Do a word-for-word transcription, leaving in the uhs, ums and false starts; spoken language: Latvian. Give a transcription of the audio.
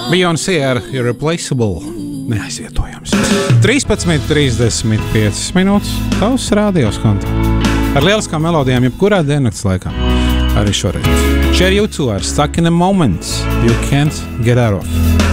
Beyoncé ar Irreplaceable. Neaizvietojams. trīspadsmit trīsdesmit piecas minūtes. Tavs rādios konta. Ar lieliskām melodijām jebkurā diennakts laikā. Arī šoreiz. Share U two ar Stuck in a Moment. You can't get out of.